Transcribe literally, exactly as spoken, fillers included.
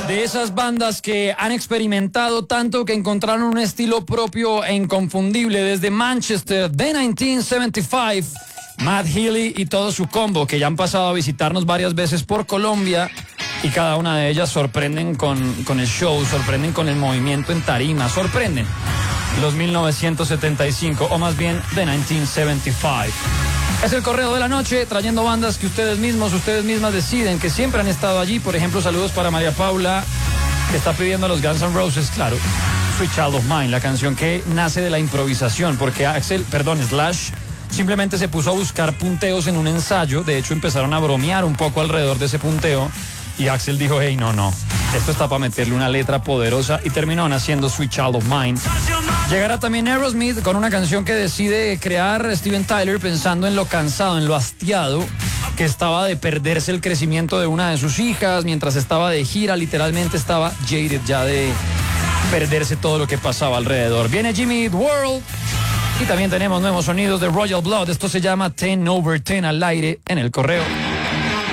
De esas bandas que han experimentado tanto que encontraron un estilo propio e inconfundible desde Manchester, The nineteen seventy-five, Matt Healy y todo su combo, que ya han pasado a visitarnos varias veces por Colombia y cada una de ellas sorprenden con, con el show, sorprenden con el movimiento en tarima, sorprenden los mil novecientos setenta y cinco, o más bien The nineteen seventy-five. Es el correo de la noche, trayendo bandas que ustedes mismos, ustedes mismas deciden, que siempre han estado allí. Por ejemplo, saludos para María Paula, que está pidiendo a los Guns N' Roses, claro, Sweet Child of Mine, la canción que nace de la improvisación, porque Axl, perdón, Slash, simplemente se puso a buscar punteos en un ensayo. De hecho, empezaron a bromear un poco alrededor de ese punteo, y Axl dijo, hey, no, no, esto está para meterle una letra poderosa, y terminó naciendo Sweet Child of Mine. Llegará también Aerosmith con una canción que decide crear Steven Tyler pensando en lo cansado, en lo hastiado que estaba de perderse el crecimiento de una de sus hijas, mientras estaba de gira, literalmente estaba jaded ya de perderse todo lo que pasaba alrededor. Viene Jimmy Eat World y también tenemos nuevos sonidos de Royal Blood. Esto se llama ten over ten al aire en el correo.